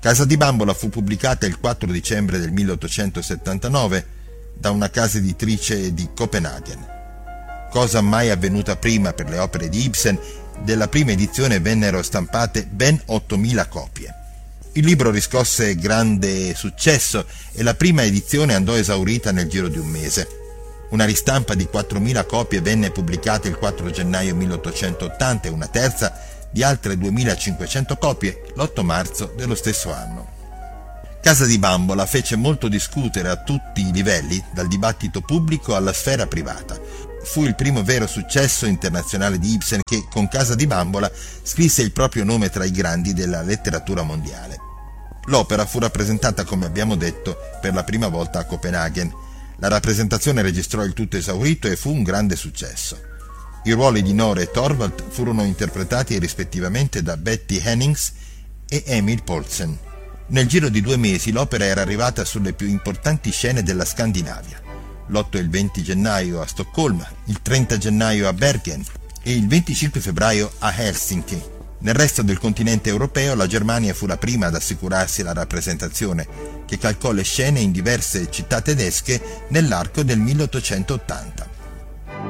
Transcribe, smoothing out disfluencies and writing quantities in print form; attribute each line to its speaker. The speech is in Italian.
Speaker 1: Casa di bambola fu pubblicata il 4 dicembre del 1879 da una casa editrice di Copenaghen. Cosa mai avvenuta prima per le opere di Ibsen, della prima edizione vennero stampate ben 8.000 copie. Il libro riscosse grande successo e la prima edizione andò esaurita nel giro di un mese. Una ristampa di 4.000 copie venne pubblicata il 4 gennaio 1880 e una terza di altre 2.500 copie l'8 marzo dello stesso anno. Casa di bambola fece molto discutere a tutti i livelli, dal dibattito pubblico alla sfera privata. Fu il primo vero successo internazionale di Ibsen che, con Casa di bambola, scrisse il proprio nome tra i grandi della letteratura mondiale. L'opera fu rappresentata, come abbiamo detto, per la prima volta a Copenaghen. La rappresentazione registrò il tutto esaurito e fu un grande successo. I ruoli di Nora e Thorvald furono interpretati rispettivamente da Betty Hennings e Emil Poulsen. Nel giro di 2 mesi l'opera era arrivata sulle più importanti scene della Scandinavia. L'8 e il 20 gennaio a Stoccolma, il 30 gennaio a Bergen e il 25 febbraio a Helsinki. Nel resto del continente europeo la Germania fu la prima ad assicurarsi la rappresentazione, che calcò le scene in diverse città tedesche nell'arco del 1880.